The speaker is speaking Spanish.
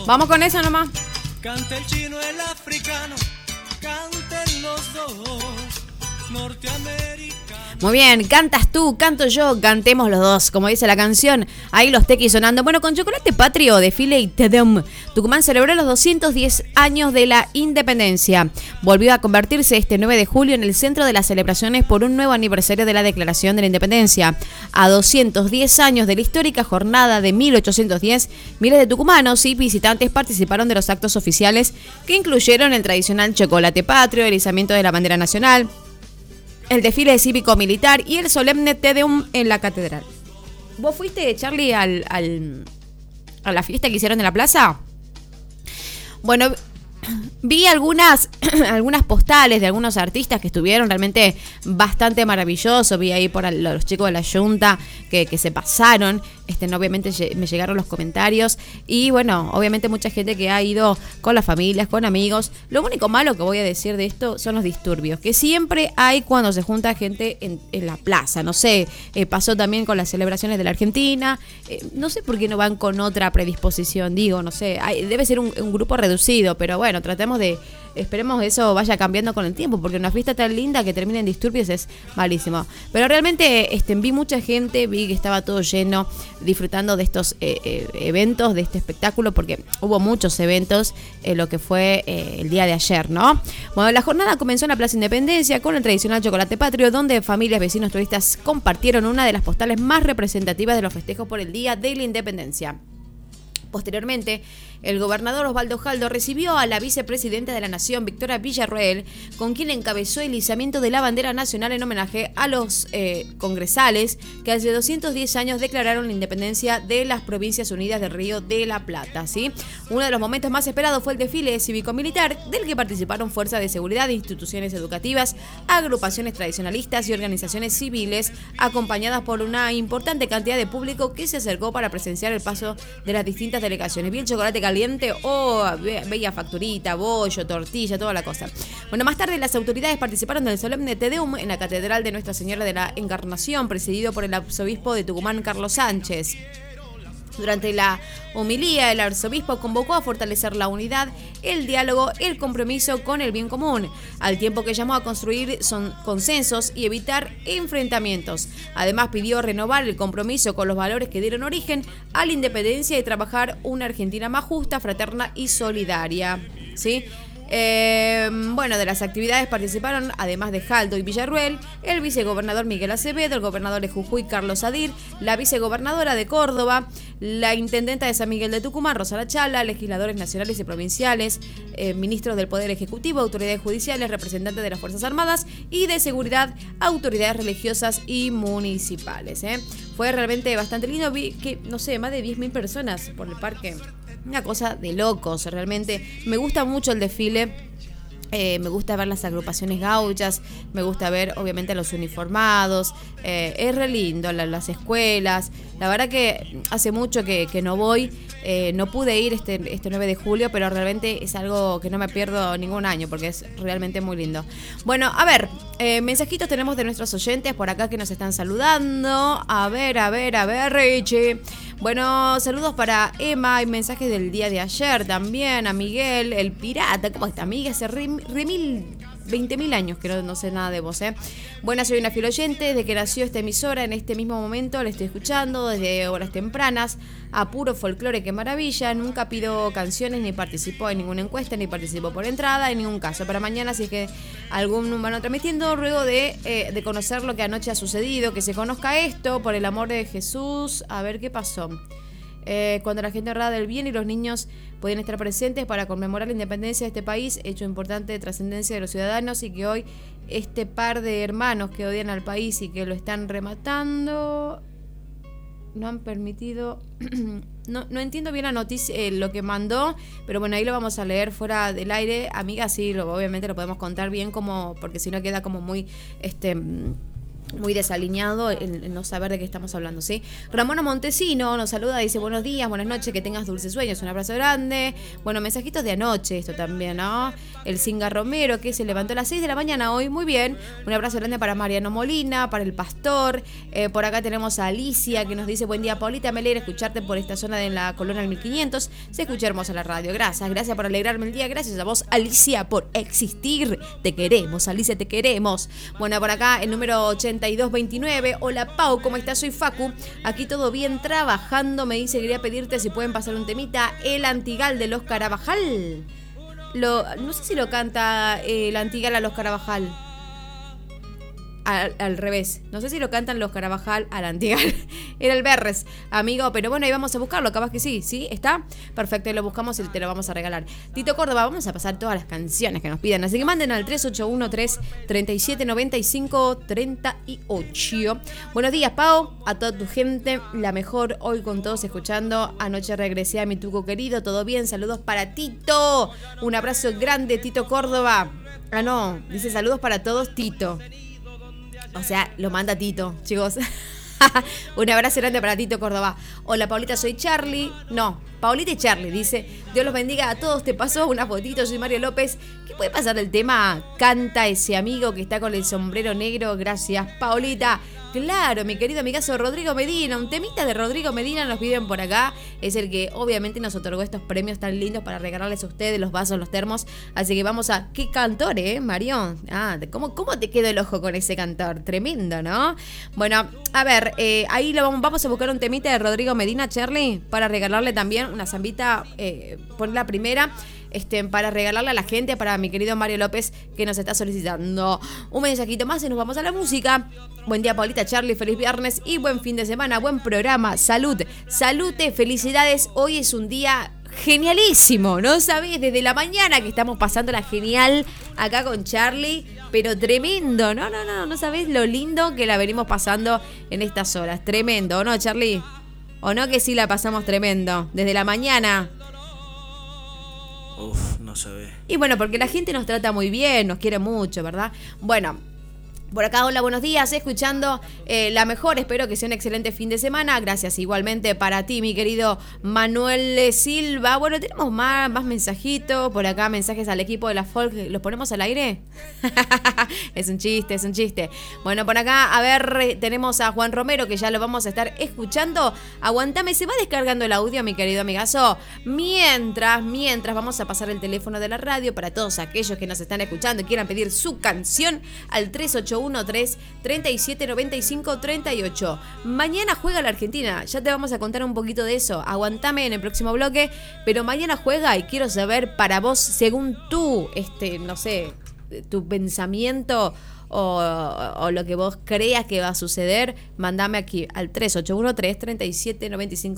Vamos con eso nomás. Canta el chino, el africano, canten los dos, norteamericanos. Muy bien, cantas tú, canto yo, cantemos los dos, como dice la canción. Ahí los tequis sonando. Bueno, con Chocolate Patrio, desfile y Te Deum, Tucumán celebró los 210 años de la independencia. Volvió a convertirse este 9 de julio en el centro de las celebraciones por un nuevo aniversario de la Declaración de la Independencia. A 210 años de la histórica jornada de 1810, miles de tucumanos y visitantes participaron de los actos oficiales que incluyeron el tradicional Chocolate Patrio, el izamiento de la bandera nacional, el desfile cívico-militar y el solemne Te Deum en la catedral. ¿Vos fuiste, Charlie, a la fiesta que hicieron en la plaza? Bueno, vi algunas postales de algunos artistas que estuvieron realmente bastante maravillosos. Vi ahí por los chicos de la Junta que se pasaron. Obviamente me llegaron los comentarios. Y bueno, obviamente mucha gente que ha ido con las familias, con amigos. Lo único malo que voy a decir de esto son los disturbios, que siempre hay cuando se junta gente en la plaza. No sé, pasó también con las celebraciones de la Argentina. No sé por qué no van con otra predisposición, digo, no sé. Debe ser un grupo reducido, pero bueno, esperemos eso vaya cambiando con el tiempo, porque una fiesta tan linda que termine en disturbios es malísimo. Pero realmente vi mucha gente, vi que estaba todo lleno, disfrutando de estos eventos, de este espectáculo, porque hubo muchos eventos lo que fue el día de ayer, ¿no? Bueno, la jornada comenzó en la Plaza Independencia con el tradicional Chocolate Patrio, donde familias, vecinos, turistas compartieron una de las postales más representativas de los festejos por el Día de la Independencia. Posteriormente, el gobernador Osvaldo Jaldo recibió a la vicepresidenta de la Nación, Victoria Villarroel, con quien encabezó el izamiento de la bandera nacional en homenaje a los congresales que hace 210 años declararon la independencia de las Provincias Unidas del Río de la Plata, ¿sí? Uno de los momentos más esperados fue el desfile cívico-militar, del que participaron fuerzas de seguridad, instituciones educativas, agrupaciones tradicionalistas y organizaciones civiles, acompañadas por una importante cantidad de público que se acercó para presenciar el paso de las distintas delegaciones. Vi el chocolate caliente, bella facturita, bollo, tortilla, toda la cosa. Bueno, más tarde las autoridades participaron del solemne Te Deum en la Catedral de Nuestra Señora de la Encarnación, presidido por el arzobispo de Tucumán, Carlos Sánchez. Durante la homilía, el arzobispo convocó a fortalecer la unidad, el diálogo, el compromiso con el bien común, al tiempo que llamó a construir consensos y evitar enfrentamientos. Además, pidió renovar el compromiso con los valores que dieron origen a la independencia y trabajar una Argentina más justa, fraterna y solidaria, ¿sí? Bueno, de las actividades participaron, además de Jaldo y Villarroel, el vicegobernador Miguel Acevedo, el gobernador de Jujuy, Carlos Adir, la vicegobernadora de Córdoba, la intendenta de San Miguel de Tucumán, Rosana Chala, legisladores nacionales y provinciales, ministros del Poder Ejecutivo, autoridades judiciales, representantes de las Fuerzas Armadas y de Seguridad, autoridades religiosas y municipales. Fue realmente bastante lindo. Vi que, no sé, más de 10.000 personas por el parque. Una cosa de locos, realmente. Me gusta mucho el desfile. Me gusta ver las agrupaciones gauchas, me gusta ver obviamente a los uniformados, es re lindo las escuelas. La verdad que hace mucho que no voy, no pude ir este 9 de julio, pero realmente es algo que no me pierdo ningún año porque es realmente muy lindo. Bueno, a ver, mensajitos tenemos de nuestros oyentes por acá que nos están saludando. A ver, Richie. Bueno, saludos para Emma, hay mensajes del día de ayer también, a Miguel, el pirata. ¿Cómo está, Miguel? Hace 20.000 años que no sé nada de vos, Bueno, soy una fiel oyente, desde que nació esta emisora, en este mismo momento la estoy escuchando desde horas tempranas, a puro folclore, qué maravilla. Nunca pido canciones, ni participo en ninguna encuesta, ni participo por entrada, en ningún caso. Para mañana, si es que algún van transmitiendo, luego de conocer lo que anoche ha sucedido, que se conozca esto, por el amor de Jesús, a ver qué pasó. Cuando la gente honrada del bien y los niños podían estar presentes para conmemorar la independencia de este país, hecho importante de trascendencia de los ciudadanos, y que hoy este par de hermanos que odian al país y que lo están rematando no han permitido. No entiendo bien la noticia, lo que mandó, pero bueno, ahí lo vamos a leer fuera del aire. Amiga, sí, obviamente lo podemos contar bien, como porque si no queda como muy muy desalineado en no saber de qué estamos hablando, ¿sí? Ramona Montesino nos saluda, dice buenos días, buenas noches, que tengas dulces sueños, un abrazo grande. Bueno, mensajitos de anoche, esto también, ¿no? El Singa Romero, que se levantó a las 6 de la mañana hoy, muy bien. Un abrazo grande para Mariano Molina, para el Pastor. Por acá tenemos a Alicia, que nos dice buen día, Paulita, me alegra escucharte por esta zona de la Colonia del 1500. Se escucha hermosa la radio, gracias por alegrarme el día, gracias a vos, Alicia, por existir. Te queremos, Alicia, te queremos. Bueno, por acá el número 8229. Hola Pau, ¿cómo estás? Soy Facu. Aquí todo bien trabajando. Me dice, quería pedirte si pueden pasar un temita. El Antigal de los Carabajal. No sé si lo canta el Antigal a los Carabajal. Al revés. No sé si lo cantan los Carabajal al Antigal. Era el Berres, amigo. Pero bueno, ahí vamos a buscarlo. Capaz que sí. ¿Sí? ¿Está? Perfecto. Lo buscamos y te lo vamos a regalar. Tito Córdoba, vamos a pasar todas las canciones que nos pidan. Así que manden al 3813-3795-38. Buenos días, Pau. A toda tu gente. La mejor hoy con todos escuchando. Anoche regresé a mi tuco querido. ¿Todo bien? Saludos para Tito. Un abrazo grande, Tito Córdoba. Ah, no. Dice saludos para todos, Tito. O sea, lo manda Tito, chicos. Un abrazo grande para Tito Córdoba. Hola, Paulita, soy Charlie. No, Paulita y Charlie, dice. Dios los bendiga a todos. Te pasó una fotito, soy Mario López. ¿Qué puede pasar del tema? Canta ese amigo que está con el sombrero negro. Gracias, Paulita. Claro, mi querido amigazo Rodrigo Medina. Un temita de Rodrigo Medina nos piden por acá. Es el que obviamente nos otorgó estos premios tan lindos para regalarles a ustedes los vasos, los termos. Así que vamos a... ¿Qué cantor, Marión? Ah, ¿cómo te quedó el ojo con ese cantor? Tremendo, ¿no? Bueno, a ver, ahí vamos a buscar un temita de Rodrigo Medina, Charlie, para regalarle también una zambita, por la primera. Para regalarle a la gente, para mi querido Mario López, que nos está solicitando un mensajito más y nos vamos a la música. Buen día, Paulita, Charlie, feliz viernes y buen fin de semana, buen programa, salute, felicidades, hoy es un día genialísimo, ¿no sabés? Desde la mañana que estamos pasándola genial acá con Charlie, pero tremendo, no sabés lo lindo que la venimos pasando en estas horas, tremendo, ¿no, Charlie? ¿O no que sí la pasamos tremendo? Desde la mañana... Uf, no se ve. Y bueno, porque la gente nos trata muy bien, nos quiere mucho, ¿verdad? Bueno, por acá, hola, buenos días, escuchando la mejor, espero que sea un excelente fin de semana. Gracias igualmente para ti, mi querido Manuel Silva. Bueno, tenemos más mensajitos, por acá mensajes al equipo de la Folk. ¿Los ponemos al aire? Es un chiste. Bueno, por acá, a ver, tenemos a Juan Romero, que ya lo vamos a estar escuchando. Aguantame, se va descargando el audio, mi querido amigazo. Mientras vamos a pasar el teléfono de la radio para todos aquellos que nos están escuchando y quieran pedir su canción al 3813-3795-38. Mañana juega la Argentina, ya te vamos a contar un poquito de eso. Aguantame en el próximo bloque, pero mañana juega y quiero saber para vos, según tú, no sé, tu pensamiento o lo que vos creas que va a suceder, mandame aquí al 3813-3795.